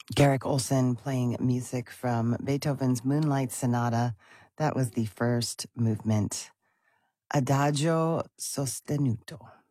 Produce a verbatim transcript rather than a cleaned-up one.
Garrick Olson playing music from Beethoven's Moonlight Sonata. That was the first movement. Adagio sostenuto.